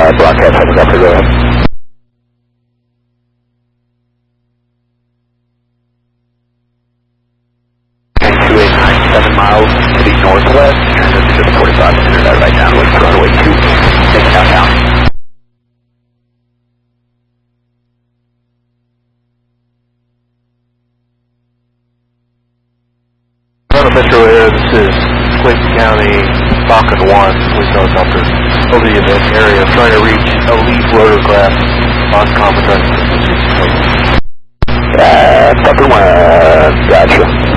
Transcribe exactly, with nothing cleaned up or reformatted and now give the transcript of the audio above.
uh, broadcast helicopter, go ahead. two eight nine seven miles to the northwest, transition to forty-five, enter that right downwind, runway two, take downtown. Toronto Metro Air, this is Clayton County, Falcon one, police helicopter, over the event area, trying to reach elite rotorcraft on common frequencies. Uh, Falcon one, gotcha.